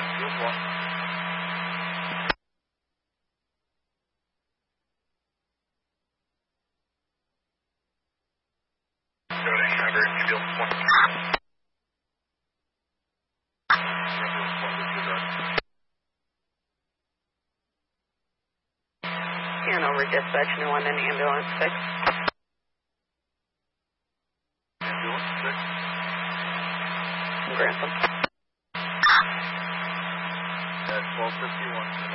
Field 1. Go to Hammer, Field 1. Hanover Dispatch, New London, Ambulance 6. Ambulance 6. Grantham. At 12:51.